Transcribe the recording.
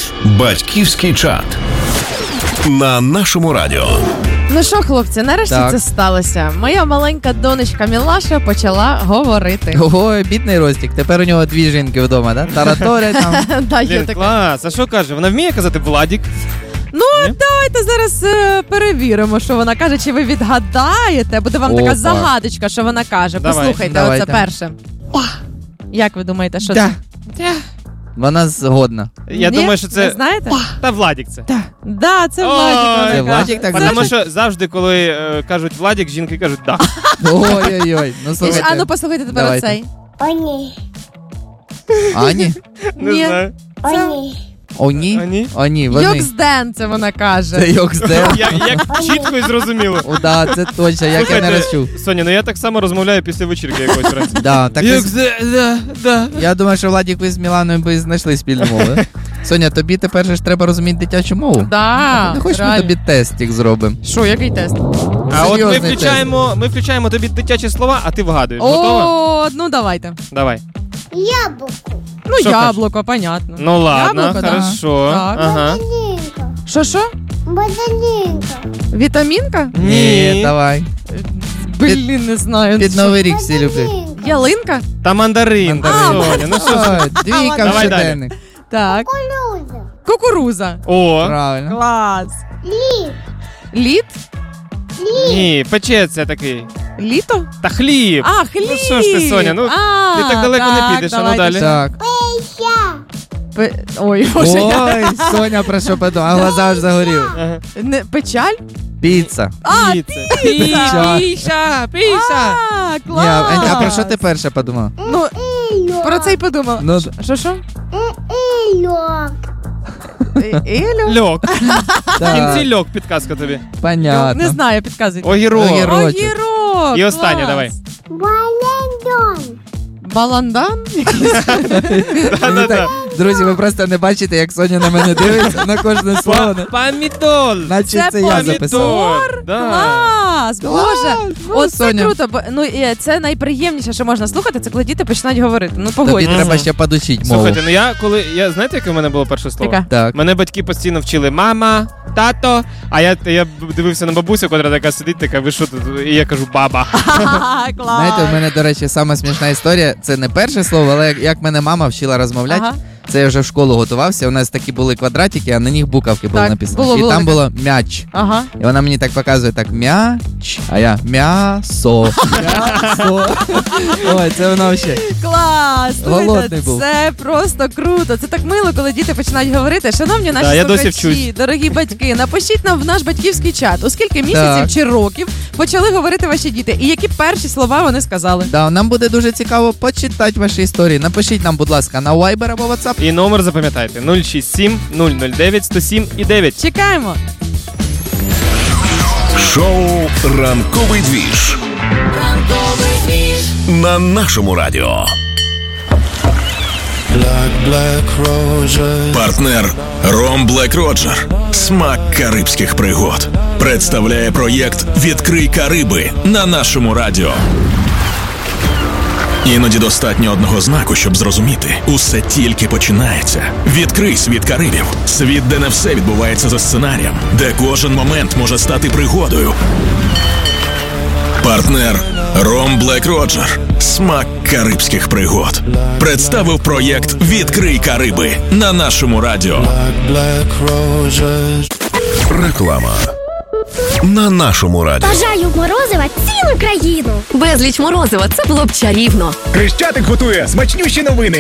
Батьківський чат на нашому радіо. Ну що, хлопці, нарешті це сталося. Моя маленька донечка Мілаша почала говорити. Ого, бідний Ростік. Тепер у нього 2 жінки вдома, да? Тараторять там. Блін, клас. А що каже? Вона вміє казати Владік? Ну, давайте зараз перевіримо, що вона каже, чи ви відгадаєте. Буде вам така загадочка, що вона каже. Послухайте, оце перше. Як ви думаєте, що це? Вона згодна. Я думаю, що це... Ви знаєте? Та Владік це. Да, це Владік. Це Владік так знає? Тому що завжди, коли кажуть Владік, жінки кажуть да. Ой-ой-ой. Ну, слухайте. А ну послухайте тепер оцей. Оні. Ані? Не знаю. Оні. Оні? Оні, вони. Йоксден, це вона каже. Це Йоксден. Як чітко і зрозуміло. Да, це точно, як я не розчув. Соня, ну я так само розмовляю після вечірки якогось разу. Да, так да. Я думаю, що Владік, ви з Міланою би знайшли спільну мову. Соня, тобі тепер же ж треба розуміти дитячу мову. Да, не хочеш, ми тобі тестик зробимо? Що, який тест? А от ми включаємо тобі дитячі слова, а ти вгадуєш. Готова? О, ну давайте. Давай. Яблуко. Ну, яблуко, понятно. Ну ладно, Яблуко, хорошо. Так. Ага. Баданінка. Що? Баданінка. Вітамінка? Ні, давай. Блін, не знаю. Під Новий рік всі люблять. Ялинка? Та мандарин. Соня, ну що ж. Двійка в щоденник. Так. Кукурудза. Кукуруза. О. Правильно. Клас. Лід. Лід? Ні, печеться такий. Літо? Та хліб. А, хліб. Ну що ж ти, Соня, ну ти так далеко не підеш, а ну далі. Так. Песя. Ой, боже. Ой, Соня про що подумала, а глаза аж загоріли. Ага. Печаль? Піца. А, Піца. Піца. А, Ні, клас. а про що ти перше подумала? Ну, про це й подумала. Ну, Що? Ельок. Елю? Льок. В кінці льок, підказка тобі. понятно. Не знаю, підказуйте. Огірок. Огірок. І останнє, клас. давай. Балендон. Баландан? Да-да-да. Друзі, ви просто не бачите, як Соня на мене дивиться на кожне слово. Помідор. Наче це я записав. Клас, боже. Ну, От це Соня. круто. Ну, і це найприємніше, що можна слухати, це коли діти починають говорити. Ну, Тобі погодьтесь. треба ще подучити мову. Слухайте, ну знаєте, яке в мене було перше слово? Яка? Так. Мене батьки постійно вчили мама, тато, а я дивився на бабусю, котра така сидить, така, ви що тут? І я кажу баба. Клас. Знаєте, в мене, до речі, сама смішна історія. Це не перше слово, але як мене мама вчила розмовляти. Ага. Це я вже в школу готувався. У нас такі були квадратики, а на них буковки були Так, написані. було І там таке. було м'яч. Ага. І вона мені так показує, так, м'яч, а я м'ясо. М'ясо. Ой, це воно взагалі. Клас! Голодний Слухайте, був. це просто круто. Це так мило, коли діти починають говорити. Шановні наші я досі слухачі, дорогі батьки, напишіть нам в наш батьківський чат, у скільки місяців чи років почали говорити ваші діти, і які перші слова вони сказали. Да, нам буде дуже цікаво почитати ваші історії. Напишіть нам, будь ласка, на Viber або WhatsApp. І номер запам'ятайте 067 009 107 і 9. Чекаємо. Шоу «Ранковий двіж» на нашому радіо. Партнер Ром Блек Роджер. Смак карибських пригод. Представляє проєкт «Відкрий Кариби» на нашому радіо. Іноді достатньо одного знаку, щоб зрозуміти. Усе тільки починається. Відкрий світ Карибів. Світ, де не все відбувається за сценарієм. Де кожен момент може стати пригодою. Партнер Ром Блек Роджер. Смак карибських пригод. Представив проєкт «Відкрий Кариби» на нашому радіо. Реклама. На нашому радіо. Бажаю морозива цілу країну. Безліч морозива, це було б чарівно. Хрещатик готує смачнющі новини.